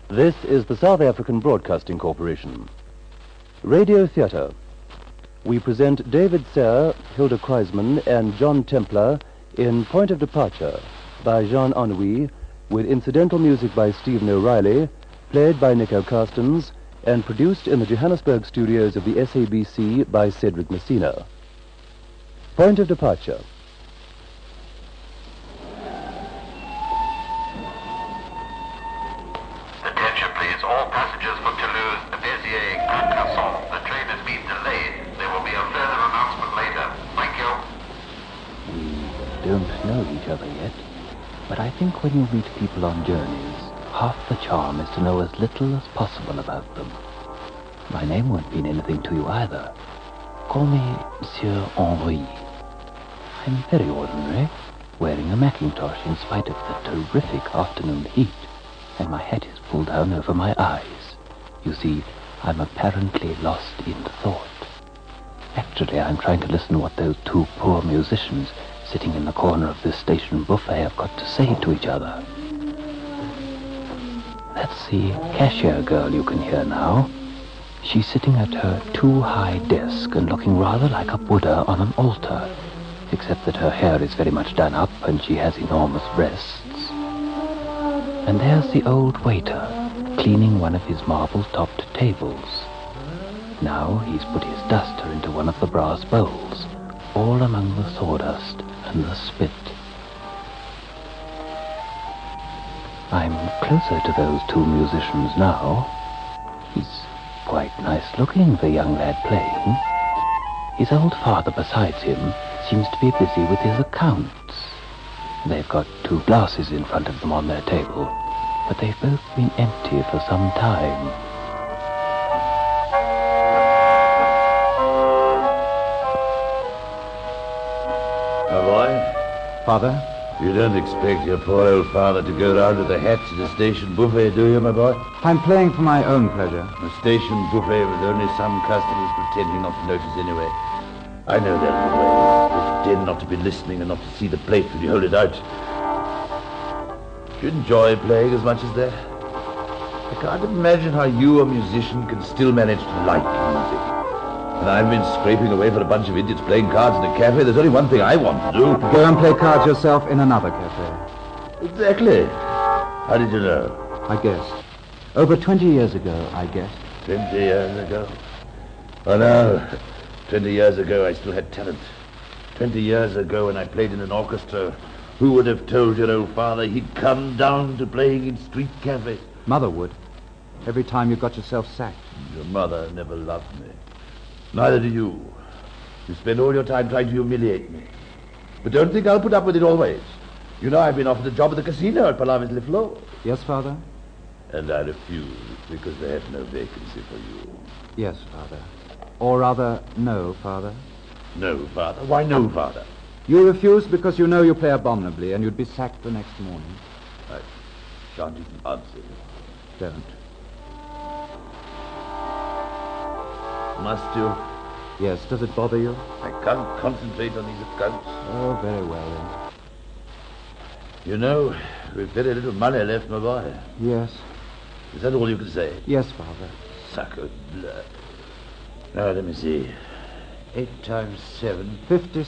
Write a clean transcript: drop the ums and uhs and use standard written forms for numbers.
This is the South African Broadcasting Corporation. Radio Theatre. We present David Serre, Hilda Kreisman, and John Templar in Point of Departure by Jean Anouilh, with incidental music by Stephen O'Reilly, played by Nico Carstens, and produced in the Johannesburg studios of the SABC by Cedric Messina. Point of Departure. Attention, please. All passengers for Toulouse, Béziers, Carcassonne. The train has been delayed. There will be a further announcement later. Thank you. We don't know each other yet, but I think when you meet people on journeys, half the charm is to know as little as possible about them. My name won't mean anything to you either. Call me Monsieur Henri. I'm very ordinary, wearing a mackintosh in spite of the terrific afternoon heat, and my hat is pulled down over my eyes. You see, I'm apparently lost in thought. Actually, I'm trying to listen to what those two poor musicians sitting in the corner of this station buffet have got to say to each other. That's the cashier girl you can hear now. She's sitting at her too-high desk and looking rather like a Buddha on an altar, except that her hair is very much done up and she has enormous breasts. And there's the old waiter, cleaning one of his marble-topped tables. Now he's put his duster into one of the brass bowls, all among the sawdust and the spit. I'm closer to those two musicians now. He's quite nice-looking, the young lad playing. His old father beside him seems to be busy with his accounts. They've got two glasses in front of them on their table, but they've both been empty for some time. My boy? Father? You don't expect your poor old father to go round with a hat to the station buffet, do you, my boy? I'm playing for my own pleasure. A station buffet with only some customers pretending not to notice anyway. I know that buffet. They pretend not to be listening and not to see the plate when you hold it out. Do you enjoy playing as much as that? I can't imagine how you, a musician, can still manage to like music. And I've been scraping away for a bunch of idiots playing cards in a cafe. There's only one thing I want to do. Go and play cards yourself in another cafe. Exactly. How did you know? I guessed. Over 20 years ago, I guessed. 20 years ago? Oh, no. 20 years ago, I still had talent. 20 years ago, when I played in an orchestra, who would have told your old father he'd come down to playing in street cafes? Mother would. Every time you got yourself sacked. Your mother never loved me. Neither do you. You spend all your time trying to humiliate me. But don't think I'll put up with it always. You know I've been offered a job at the casino at Palavas-les-Flots. Yes, Father? And I refused because they had no vacancy for you. Yes, Father. Or rather, no, Father. No, Father? Why no, Father? You refused because you know you play abominably and you'd be sacked the next morning. I shan't even answer you. Don't. Must you? Yes, does it bother you? I can't concentrate on these accounts. Oh, very well, then. You know, we've very little money left, my boy. Yes. Is that all you can say? Yes, Father. Sacre bleu. Now, let me see. 8 times 7. 56.